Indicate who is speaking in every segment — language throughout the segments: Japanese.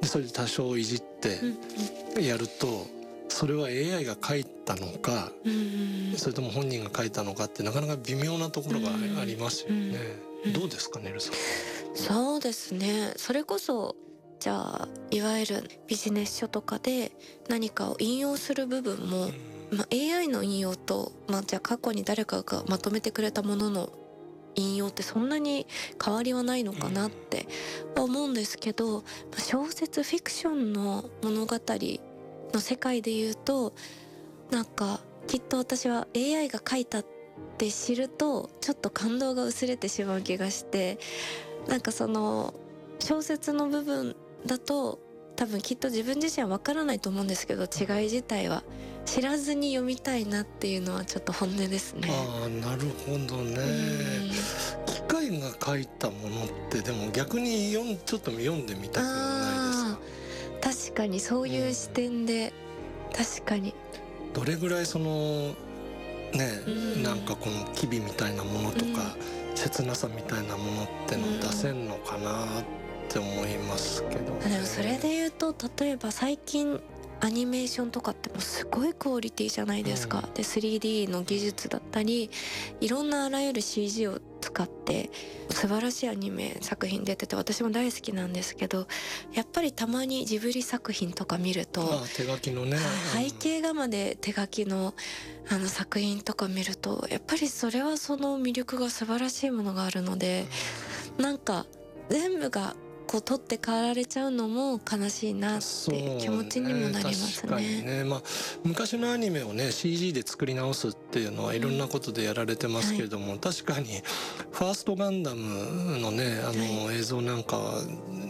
Speaker 1: でそれで多少いじってやると、それは AI が書いたのか、それとも本人が書いたのかってなかなか微妙なところがありますよね。どうですかねるさん。
Speaker 2: そうですね、それこそじゃあいわゆるビジネス書とかで何かを引用する部分も、AI の引用と、じゃあ過去に誰かがまとめてくれたものの引用ってそんなに変わりはないのかなって思うんですけど、小説フィクションの物語の世界で言うと、なんかきっと私は AI が書いたって知るとちょっと感動が薄れてしまう気がして、なんかその小説の部分だと多分きっと自分自身はわからないと思うんですけど、違い自体は知らずに読みたいなっていうのはちょっと本音ですね。
Speaker 1: ああ、なるほどね。機械が書いたものってでも逆にちょっと読んでみたくないですか？
Speaker 2: 確かにそういう視点で、確かに
Speaker 1: どれぐらいそのね、なんかこの機微みたいなものとか、切なさみたいなものってのを出せんのかなって思いますけど、ね。
Speaker 2: でもそれで言うと、例えば最近アニメーションとかってもうすごいクオリティじゃないですか。で 3D の技術だったり、いろんなあらゆる CG を使って素晴らしいアニメ作品出てて、私も大好きなんですけど、やっぱりたまにジブリ作品とか見ると、
Speaker 1: 手書きのね、
Speaker 2: 背景画まで手書きの作品とか見ると、やっぱりそれはその魅力が素晴らしいものがあるので、なんか全部がこう取って代わられちゃうのも悲しいなって気持ちにもなりますね。
Speaker 1: 確かにね、昔のアニメをね CG で作り直すっていうのはいろんなことでやられてますけれども、確かにファーストガンダムのね映像なんかは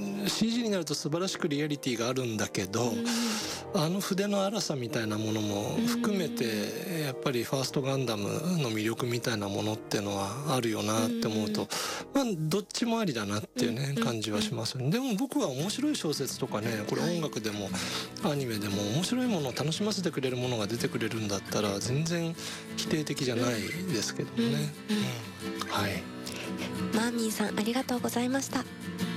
Speaker 1: CG になると素晴らしくリアリティがあるんだけど、筆の粗さみたいなものも含めてやっぱりファーストガンダムの魅力みたいなものってのはあるよなって思うと、どっちもありだなっていうね感じはします。でも僕は面白い小説とかね、これ音楽でもアニメでも面白いものを楽しませてくれるものが出てくれるんだったら全然否定的じゃないですけどね。はい。
Speaker 2: マーミンさんありがとうございました。